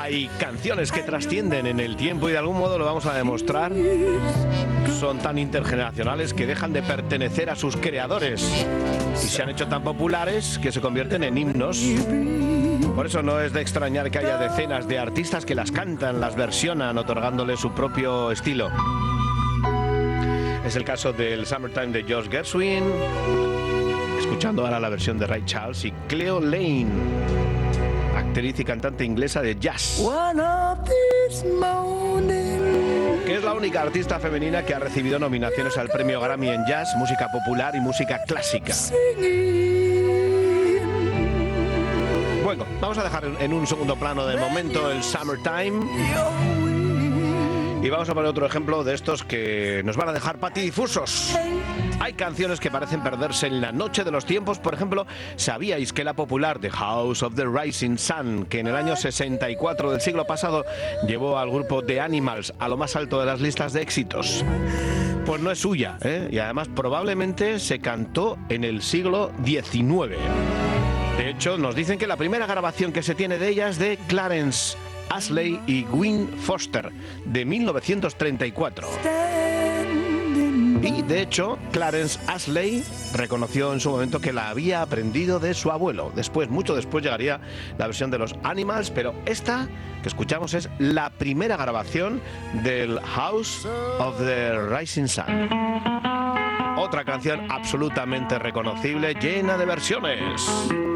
Hay canciones que trascienden en el tiempo y de algún modo lo vamos a demostrar. Son tan intergeneracionales que dejan de pertenecer a sus creadores y se han hecho tan populares que se convierten en himnos. Por eso no es de extrañar que haya decenas de artistas que las cantan, las versionan, otorgándole su propio estilo. Es el caso del Summertime de George Gershwin, escuchando ahora la versión de Ray Charles y Cleo Lane, actriz y cantante inglesa de jazz, que es la única artista femenina que ha recibido nominaciones al premio Grammy en jazz, música popular y música clásica. Bueno, vamos a dejar en un segundo plano de momento el Summertime y vamos a poner otro ejemplo de estos que nos van a dejar patidifusos. Hay canciones que parecen perderse en la noche de los tiempos. Por ejemplo, ¿sabíais que la popular The House of the Rising Sun, que en el año 64 del siglo pasado llevó al grupo The Animals a lo más alto de las listas de éxitos? Pues no es suya, ¿eh? Y además probablemente se cantó en el siglo XIX. De hecho, nos dicen que la primera grabación que se tiene de ella es de Clarence Astley y Gwyn Foster, de 1934. Y, de hecho, Clarence Astley reconoció en su momento que la había aprendido de su abuelo. Mucho después llegaría la versión de los Animals, pero esta que escuchamos es la primera grabación del House of the Rising Sun. Otra canción absolutamente reconocible, llena de versiones.